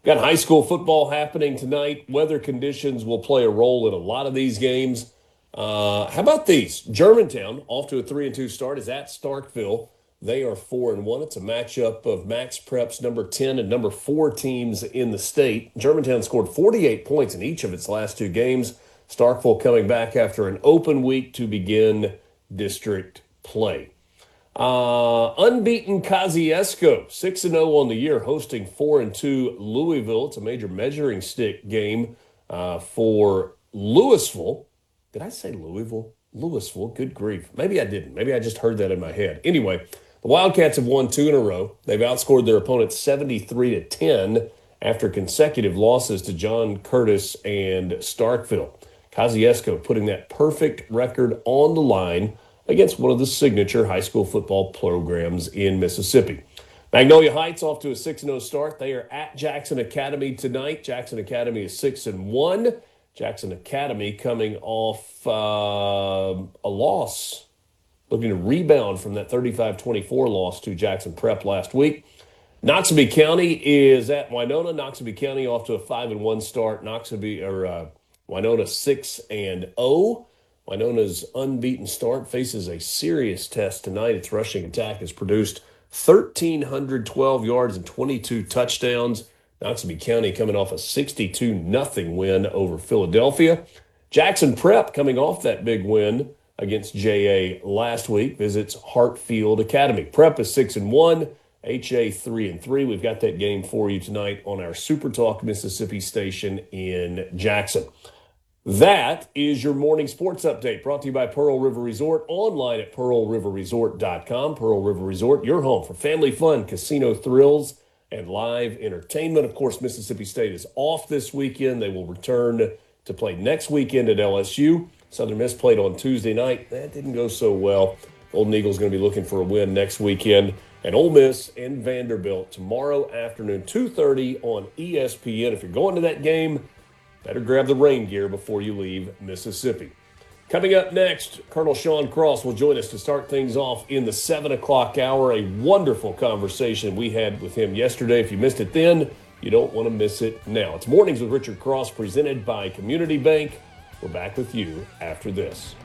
Got high school football happening tonight. Weather conditions will play a role in a lot of these games. How about these? Germantown, off to a 3-2 start, is at Starkville. They are 4-1. It's a matchup of Max Prep's number 10 and number 4 teams in the state. Germantown scored 48 points in each of its last two games. Starkville coming back after an open week to begin district play. Unbeaten Kosciuszko, 6-0 on the year, hosting 4-2 Louisville. It's a major measuring stick game for Louisville. Did I say Louisville? Louisville, good grief. Maybe I didn't. Maybe I just heard that in my head. Anyway, the Wildcats have won 2 in a row. They've outscored their opponents 73-10 after consecutive losses to John Curtis and Starkville. Kosciuszko putting that perfect record on the line against one of the signature high school football programs in Mississippi. Magnolia Heights off to a 6-0 start. They are at Jackson Academy tonight. Jackson Academy is 6-1. Jackson Academy coming off a loss, looking to rebound from that 35-24 loss to Jackson Prep last week. Noxubee County is at Winona. Noxubee County off to a 5-1 start. Winona 6-0. Winona's unbeaten start faces a serious test tonight. Its rushing attack has produced 1,312 yards and 22 touchdowns. Noxubee County coming off a 62-0 win over Philadelphia. Jackson Prep coming off that big win against JA last week visits Hartfield Academy. Prep is 6-1, HA 3-3. We've got that game for you tonight on our Super Talk Mississippi station in Jackson. That is your morning sports update brought to you by Pearl River Resort, online at pearlriverresort.com. Pearl River Resort, your home for family fun, casino thrills, and live entertainment. Of course, Mississippi State is off this weekend. They will return to play next weekend at LSU. Southern Miss played on Tuesday night. That didn't go so well. Golden Eagles going to be looking for a win next weekend. And Ole Miss and Vanderbilt tomorrow afternoon, 2:30 on ESPN. If you're going to that game, better grab the rain gear before you leave Mississippi. Coming up next, Colonel Sean Cross will join us to start things off in the 7 o'clock hour. A wonderful conversation we had with him yesterday. If you missed it then, you don't want to miss it now. It's Mornings with Richard Cross presented by Community Bank. We're back with you after this.